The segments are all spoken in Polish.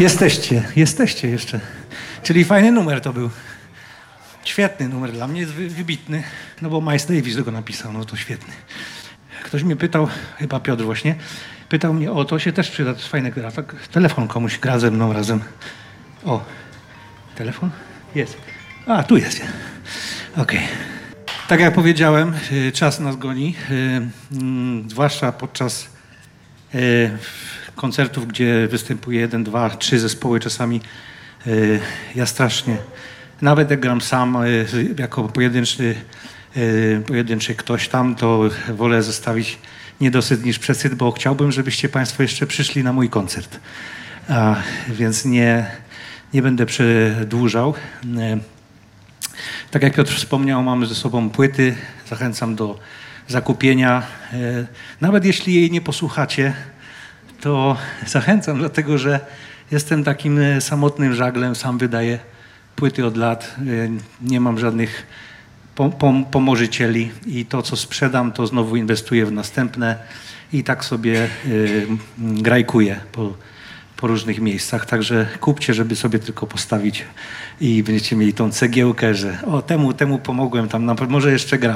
Jesteście jeszcze. Czyli fajny numer to był. Świetny numer, dla mnie jest wybitny, no bo Miles Davis go napisał, no to świetny. Ktoś mnie pytał, chyba Piotr właśnie, pytał mnie o to, się też przyda, to jest fajne gra, tak? Telefon komuś gra ze mną razem. O, telefon? Jest. A, tu jest. Okej. Tak jak powiedziałem, czas nas goni, zwłaszcza podczas koncertów, gdzie występuje 1, 2, 3 zespoły czasami. Ja strasznie, nawet jak gram sam jako pojedynczy ktoś tam, to wolę zostawić niedosyt niż przesyt, bo chciałbym, żebyście Państwo jeszcze przyszli na mój koncert. Więc nie będę przedłużał. Tak jak Piotr wspomniał, mamy ze sobą płyty. Zachęcam do zakupienia. Nawet jeśli jej nie posłuchacie, to zachęcam, dlatego że jestem takim samotnym żaglem, sam wydaję płyty od lat, nie mam żadnych pomożycieli i to, co sprzedam, to znowu inwestuję w następne i tak sobie grajkuję po różnych miejscach. Także kupcie, żeby sobie tylko postawić i będziecie mieli tą cegiełkę, że o, temu pomogłem, tam może jeszcze gra.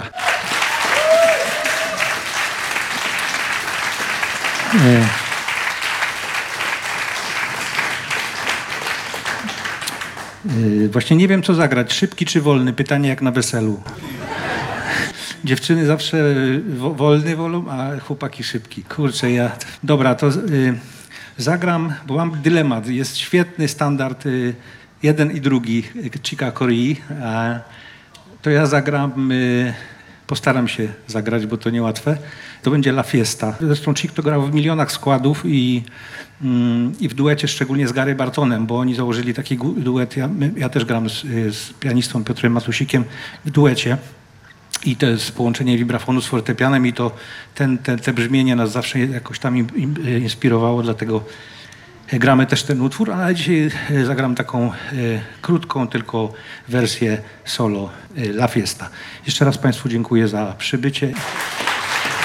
Właśnie nie wiem, co zagrać. Szybki czy wolny? Pytanie jak na weselu. Dziewczyny zawsze wolny wolą, a chłopaki szybki. Kurczę, Dobra, to zagram, bo mam dylemat. Jest świetny standard, jeden i drugi, Chica Corea. To ja zagram, postaram się zagrać, bo to niełatwe. To będzie La Fiesta. Zresztą Chick to grał w milionach składów i w duecie szczególnie z Gary Bartonem, bo oni założyli taki duet. Ja też gram z pianistą Piotrem Matusikiem w duecie. I to jest połączenie vibrafonu z fortepianem i to te brzmienie nas zawsze jakoś tam inspirowało, dlatego gramy też ten utwór, ale dzisiaj zagram taką krótką tylko wersję solo La Fiesta. Jeszcze raz Państwu dziękuję za przybycie.